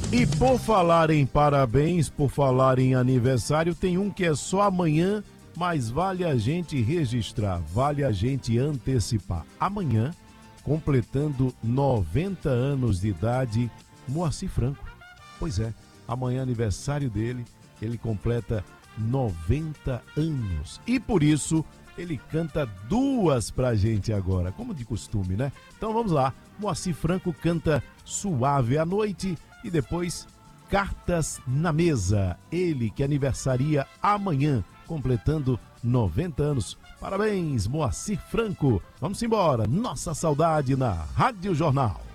E por falar em parabéns, por falar em aniversário, tem um que é só amanhã, mas vale a gente registrar, vale a gente antecipar. Amanhã, completando 90 anos de idade, Moacir Franco. Pois é, amanhã é aniversário dele, ele completa 90 anos. E por isso, ele canta duas pra gente agora, como de costume, né? Então vamos lá, Moacir Franco canta Suave à Noite e depois Cartas na Mesa. Ele que aniversaria amanhã, completando 90 anos. Parabéns, Moacir Franco. Vamos embora, nossa saudade na Rádio Jornal.